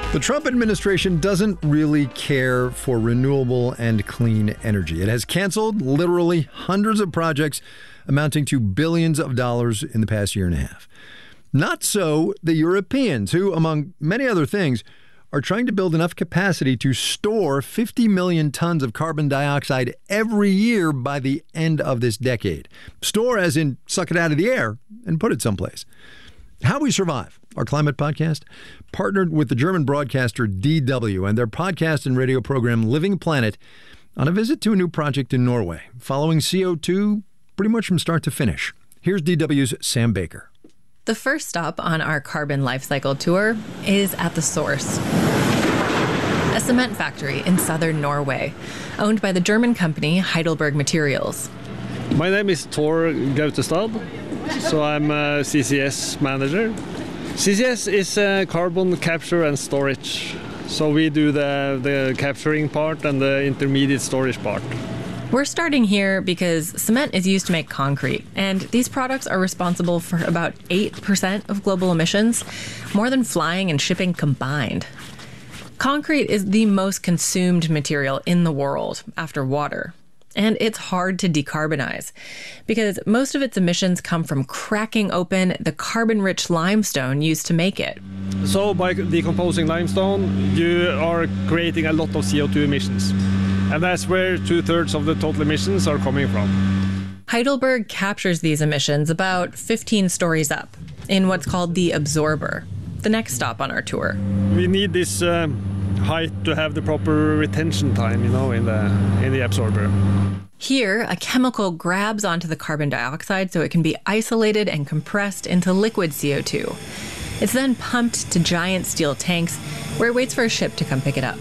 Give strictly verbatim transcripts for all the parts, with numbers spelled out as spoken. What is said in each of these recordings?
The Trump administration doesn't really care for renewable and clean energy. It has canceled literally hundreds of projects amounting to billions of dollars in the past year and a half. Not so the Europeans, who, among many other things, are trying to build enough capacity to store fifty million tons of carbon dioxide every year by the end of this decade. Store as in suck it out of the air and put it someplace. How We Survive, our climate podcast, partnered with the German broadcaster D W and their podcast and radio program Living Planet on a visit to a new project in Norway, following C O two pretty much from start to finish. Here's D W's Sam Baker. The first stop on our carbon life cycle tour is at the source, a cement factory in southern Norway, owned by the German company Heidelberg Materials. My name is Tor Gautestad, so I'm a C C S manager. C C S is uh, carbon capture and storage. So we do the, the capturing part and the intermediate storage part. We're starting here because cement is used to make concrete, and these products are responsible for about eight percent of global emissions, more than flying and shipping combined. Concrete is the most consumed material in the world after water. And it's hard to decarbonize because most of its emissions come from cracking open the carbon-rich limestone used to make it. So by decomposing limestone, you are creating a lot of C O two emissions. And that's where two-thirds of the total emissions are coming from. Heidelberg captures these emissions about fifteen stories up in what's called the absorber, the next stop on our tour. We need this um, height to have the proper retention time, you know, in the in the absorber. Here, a chemical grabs onto the carbon dioxide so it can be isolated and compressed into liquid C O two. It's then pumped to giant steel tanks where it waits for a ship to come pick it up.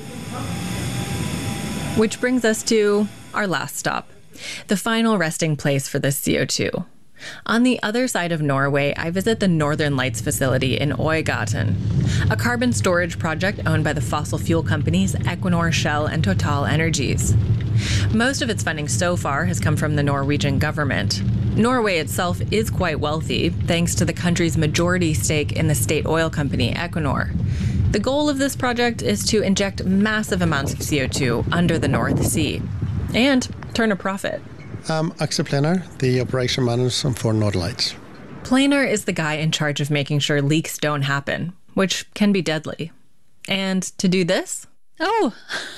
Which brings us to our last stop, the final resting place for this C O two. On the other side of Norway, I visit the Northern Lights facility in Øygarten, a carbon storage project owned by the fossil fuel companies Equinor, Shell, and Total Energies. Most of its funding so far has come from the Norwegian government. Norway itself is quite wealthy, thanks to the country's majority stake in the state oil company Equinor. The goal of this project is to inject massive amounts of C O two under the North Sea and turn a profit. I'm Axel Planer, the operation manager for Northern Lights. Planer is the guy in charge of making sure leaks don't happen, which can be deadly. And to do this? Oh,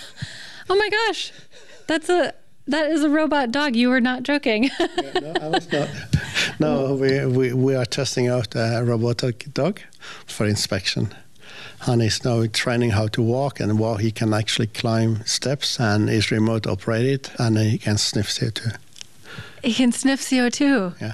oh my gosh, that's a that is a robot dog. You were not joking. Yeah, no, I was not. No, we, we we are testing out a robotic dog for inspection. And he's now training how to walk and how he can actually climb steps and is remote operated and he can sniff C O two. He can sniff C O two? Yeah.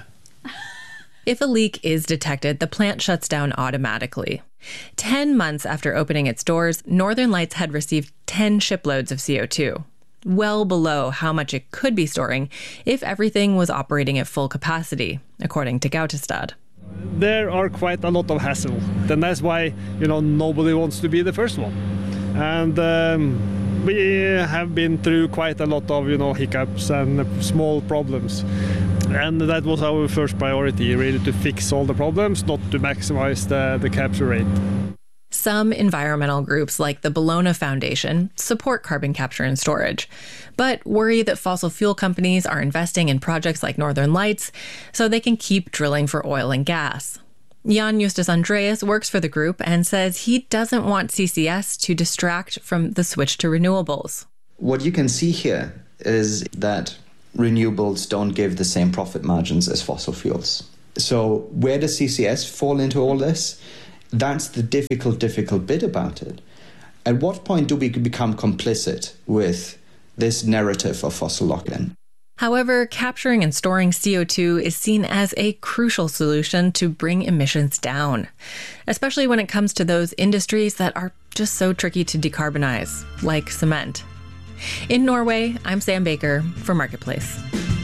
If a leak is detected, the plant shuts down automatically. Ten months after opening its doors, Northern Lights had received ten shiploads of C O two, well below how much it could be storing if everything was operating at full capacity, according to Gautestad. There are quite a lot of hassle. Then that's why, you know, nobody wants to be the first one. And um, we have been through quite a lot of, you know, hiccups and small problems. And that was our first priority, really, to fix all the problems, not to maximize the, the capture rate. Some environmental groups like the Bellona Foundation support carbon capture and storage, but worry that fossil fuel companies are investing in projects like Northern Lights so they can keep drilling for oil and gas. Jan Justus Andreas works for the group and says he doesn't want C C S to distract from the switch to renewables. What you can see here is that renewables don't give the same profit margins as fossil fuels. So where does C C S fall into all this? That's the difficult, difficult bit about it. At what point do we become complicit with this narrative of fossil lock-in? However, capturing and storing C O two is seen as a crucial solution to bring emissions down, especially when it comes to those industries that are just so tricky to decarbonize, like cement. In Norway, I'm Sam Baker for Marketplace.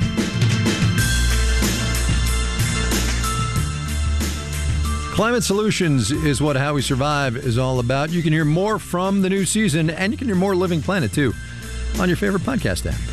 Climate Solutions is what How We Survive is all about. You can hear more from the new season, and you can hear more Living Planet, too, on your favorite podcast app.